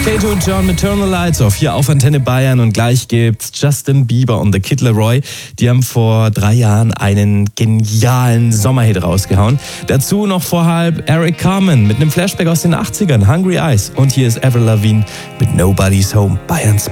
Kato und John mit Eternal Lights Off hier auf Antenne Bayern und gleich gibt's Justin Bieber und The Kid Laroi. Die haben vor 3 Jahren einen genialen Sommerhit rausgehauen. Dazu noch vor halb Eric Carmen mit einem Flashback aus den 80ern, Hungry Eyes. Und hier ist Avril Lavigne mit Nobody's Home, Bayerns